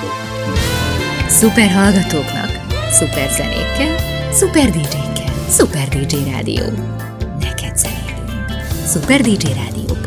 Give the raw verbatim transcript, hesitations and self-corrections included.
Szuper hallgatóknak, szuper zenékkel, szuper dé dzsékkel, Szuper dé dzsé Rádió. Neked zenélünk. Szuper dé dzsé Rádió